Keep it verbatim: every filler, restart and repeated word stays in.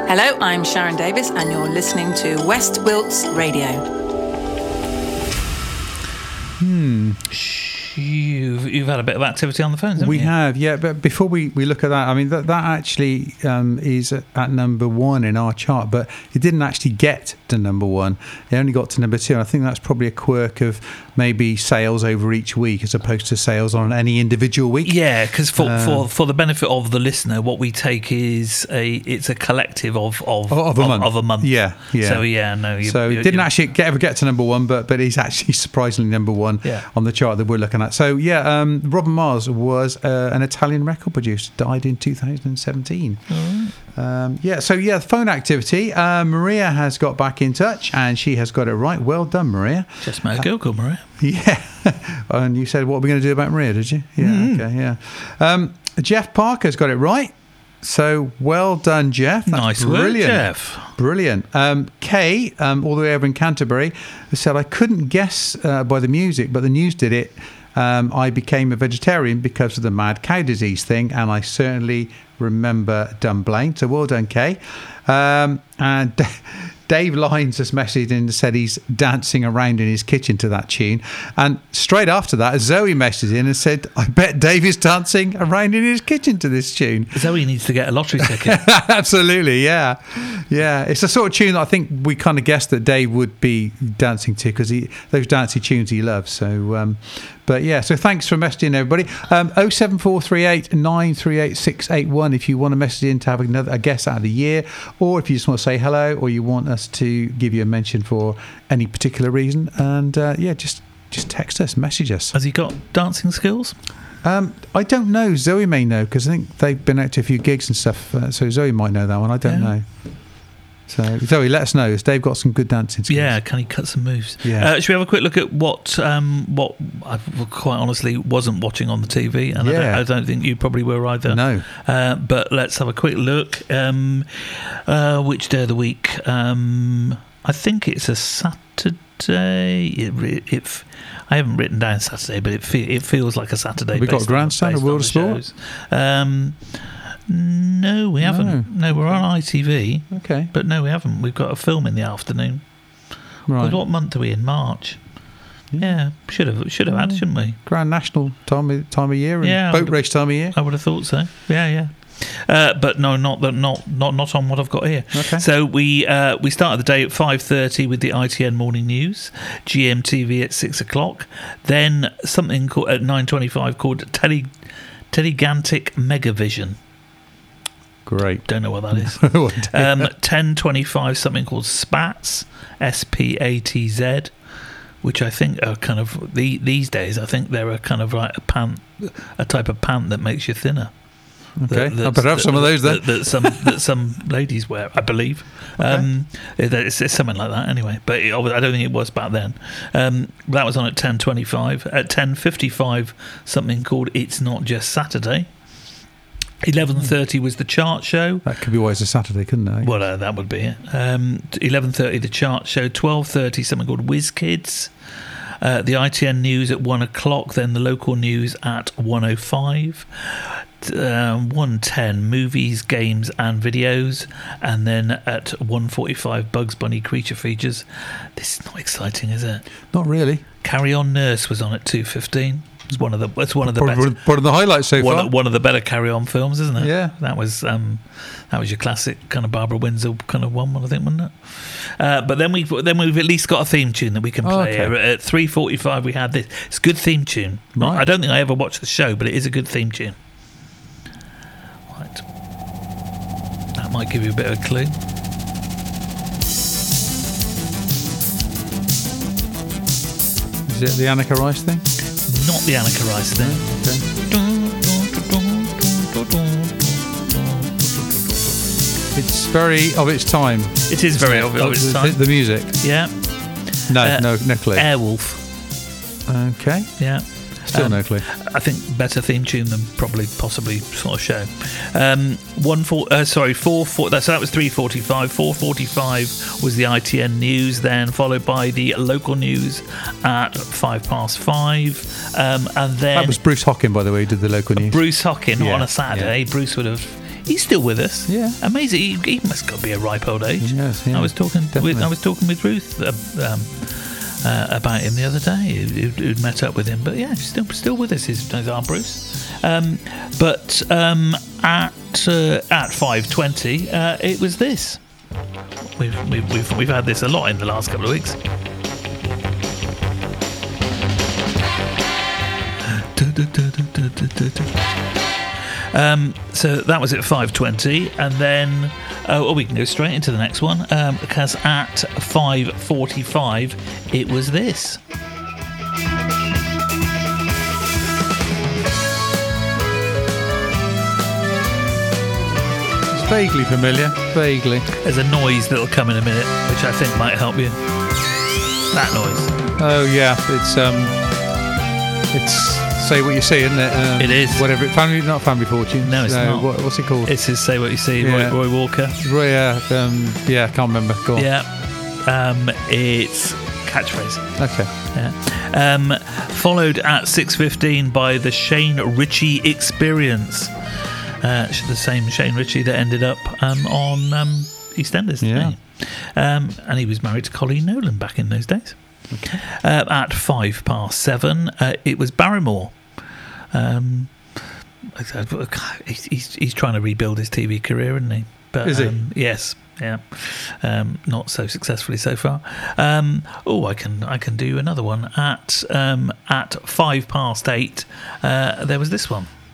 Hello, I'm Sharon Davis, and you're listening to West Wilts Radio. Hmm. You've, you've had a bit of activity on the phones, haven't we you? We have, yeah. But before we, we look at that, I mean, that, that actually um, is at number one in our chart, but it didn't actually get to number one. It only got to number two. And I think that's probably a quirk of maybe sales over each week as opposed to sales on any individual week. Yeah, because for, um, for for the benefit of the listener, what we take is a it's a collective of of, of, a, of, month. of a month. Yeah, yeah. So yeah, no. You, so you, it didn't you, actually get, ever get to number one, but but he's actually surprisingly number one yeah. on the chart that we're looking at. So yeah, um, Robin Mars was uh, an Italian record producer, died in two thousand seventeen. All right. Um, yeah, so yeah, phone activity. Uh, Maria has got back in touch and she has got it right. Well done, Maria. Just met a girl called Maria. Yeah. And you said, what are we going to do about Maria, did you? Yeah, mm. okay, yeah. Um, Jeff Parker's got it right. So well done, Jeff. That's nice brilliant. work, Jeff. Brilliant. Um, Kay, um, all the way over in Canterbury, said, I couldn't guess uh, by the music, but the news did it. Um, I became a vegetarian because of the mad cow disease thing, and I certainly remember Dunblane. So well done, Kay. Um, and Dave Lyons has messaged in and said he's dancing around in his kitchen to that tune. And straight after that, Zoe messaged in and said, I bet Dave is dancing around in his kitchen to this tune. Zoe needs to get a lottery ticket. Absolutely, yeah. Yeah, it's the sort of tune that I think we kind of guessed that Dave would be dancing to because he those dancey tunes he loves. So, um, but yeah, so thanks for messaging everybody. Um, oh seven four three eight nine three eight six eight one if you want to message in to have another a guess out of the year, or if you just want to say hello, or you want us to give you a mention for any particular reason. And uh, yeah, just just text us, message us. Has he got dancing skills? Um, I don't know. Zoe may know because I think they've been out to a few gigs and stuff. Uh, so Zoe might know that one. I don't yeah. know. So Zoe, let us know. Has Dave got some good dancing skills? Yeah, can he cut some moves? Yeah. Uh, should we have a quick look at what um, what I quite honestly wasn't watching on the T V, and yeah. I, don't, I don't think you probably were either. No. Uh, but let's have a quick look. Um, uh, which day of the week? Um, I think it's a Saturday. It, it, I haven't written down Saturday, but it fe- it feels like a Saturday. Have we got Grandstand or World of Sport? Um, No, we haven't. No. no, we're on I T V. Okay. But no, we haven't. We've got a film in the afternoon. Right. What month are we in? March. Yeah, yeah should have should have had, shouldn't we? Grand National time of, time of year and yeah, boat race time of year. I would have thought so. Yeah, yeah. Uh, but no, not that, not not not on what I've got here. Okay. So we uh, we started the day at five thirty with the I T N morning news, G M T V at six o'clock, then something called, at nine twenty five called Tele Telegantic Megavision. Great. Don't know what that is. um, ten twenty-five, something called Spats, S P A T Z, which I think are kind of, the, these days, I think they're a kind of like a pant, a type of pant that makes you thinner. Okay, that, I better have some that, of those then. That, that, some, that some ladies wear, I believe. Okay. Um, it's, it's something like that anyway, but it, I don't think it was back then. Um, that was on at ten twenty-five. At ten fifty-five, something called It's Not Just Saturday. eleven thirty was the chart show. That could be why it's a Saturday, couldn't it? Well, uh, that would be it. Um, eleven thirty the chart show. twelve thirty something called Whiz Kids. Uh, the I T N news at one o'clock. Then the local news at one oh five. Um, one ten movies, games and videos. And then at one forty-five Bugs Bunny creature features. This is not exciting, is it? Not really. Carry On Nurse was on at two fifteen. It's one of the it's one of the probably, better one of the highlights so one, far. One of the better Carry On films, isn't it? Yeah, that was um, that was your classic kind of Barbara Windsor kind of one, I think, wasn't it? Uh, but then we then we've at least got a theme tune that we can play. Oh, okay. Here. At three forty-five we had this. It's a good theme tune. Right. I don't think I ever watched the show, but it is a good theme tune. Right, that might give you a bit of a clue. Is it the Anneka Rice thing? Not the Anneka Rice thing. Okay. It's very of its time. It is very of, of its the, time. The music. Yeah. No, uh, no, no clue. Airwolf. Okay. Yeah. Still um, no clue. I think better theme tune than probably possibly sort of show. Um, one four, uh, sorry, four four. So that was three forty-five. Four forty-five was the I T N news, then followed by the local news at five past five, um, and then that was Bruce Hockin, by the way, who did the local news. Bruce Hockin yeah, on a Saturday. Yeah. Bruce would have He's still with us. Yeah. Amazing. He, he must got to be a ripe old age. Yes, yeah, I was talking definitely. with I was talking with Ruth uh, um, uh, about him the other day. Who, who'd met up with him, but yeah, he's still still with us. His his Aunt Bruce. Um, but um, at uh, at five twenty, uh, it was this. We've, we've we've we've had this a lot in the last couple of weeks. Um, so that was at five twenty, and then oh, we can go straight into the next one um, because at five forty-five it was this. It's vaguely familiar. Vaguely. There's a noise that'll come in a minute, which I think might help you. That noise. Oh yeah, it's um, it's Say What You See, isn't it? Um, It is. Whatever. Family, not Family Fortunes. No, it's uh, not. What, what's it called? It's his Say What You See, Yeah. Roy, Roy Walker. Roy, uh, um, yeah, I can't remember. Go on. Yeah. Um, it's catchphrase. Okay. Yeah. Um, followed at six fifteen by the Shane Ritchie Experience. Uh, the same Shane Ritchie that ended up um, on um, EastEnders. Yeah. Didn't he? Um, and he was married to Colleen Nolan back in those days. Okay. Uh, at five past seven, uh, it was Barrymore. Um, he's, he's, he's trying to rebuild his T V career, isn't he? But, Is he? Um, yes. Yeah, um, not so successfully so far. Um, oh, I can I can do another one at um, at five past eight. Uh, there was this one.